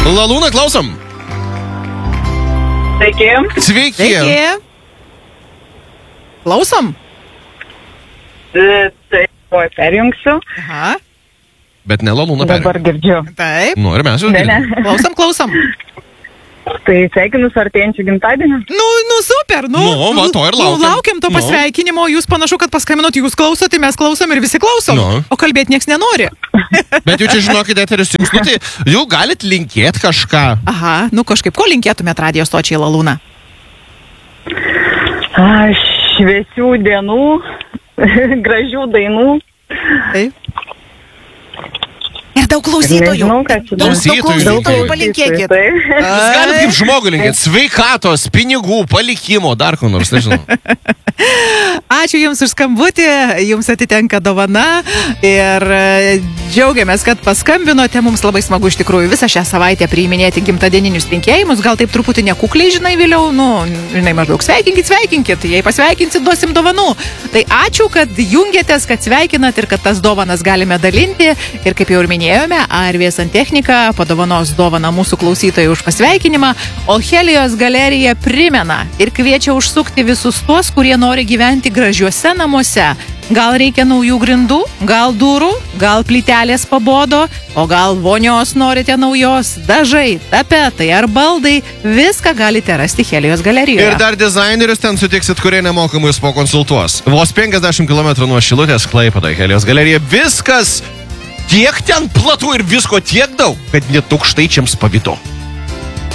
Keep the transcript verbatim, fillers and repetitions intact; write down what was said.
Lalūna, klausom. Sveiki. Sveiki. Sveiki. Klausom. E, Tai, oi, perjungsiu. Aha. Bet ne Lalūna Dabar perėmė. girdžiu. Taip. Nu, ir mes jau Ne, ne. girdim. Klausom, klausom. Tai sveikinu su artėjančiu gimtadieniu. Nu, nu super, nu. Nu, va, to ir Nu, laukiam. laukiam to Nu. pasveikinimo, jūs panašu, kad paskambinot, jūs klausot, tai mes klausom ir visi klausom. Nu. O kalbėti nieks nenori. Bet jau čia žinokit, eteris jums, nu tai jau galit linkėti kažką. Aha, nu kažkaip, ko linkėtumėt radijo stočiai Lalūna? A, šviesių dienų, gražių dainų. Taip. Ir daug klausytojų. Nežinau, ką čia Daug, daug Klausytojų klausytojų linkėjimai. palinkėkit. Tai. Jūs galit kaip žmogų linkėti sveikatos, pinigų, palikimo, dar ko nors, nežinau. Ačiū Jums už skambutį, Jums atitenka dovana ir e, džiaugiamės, kad paskambinote, mums labai smagu iš tikrųjų visą šią savaitę priiminėti gimtadieninius linkėjimus, gal taip truputį nekukliai, žinai, vėliau, nu, žinai, maždaug sveikinkit, sveikinkit, jei pasveikinsit, duosim dovanų. Tai ačiū, kad jungiatės, kad sveikinat ir kad tas dovanas galime dalinti ir kaip jau ir minėjome, Arvija Santechnika padovanos dovaną mūsų klausytojai už pasveikinimą, o Helijos galerija primena ir kviečia užsukti visus tuos, kurie nori gyventi gražiuose namuose. Gal reikia naujų grindų, gal durų, gal plytelės pabodo, o gal vonios norite naujos, dažai, tapetai ar baldai, viską galite rasti Helijos galerijoje. Ir dar dizainerius ten sutiksit, kurie nemokamai jūs pakonsultuos. Vos penkiasdešimt kilometrų nuo Šilutės Klaipėdoje Helijos galerija. Viskas tiek ten platu ir visko tiek daug, kad net aukštaičiams pavydu.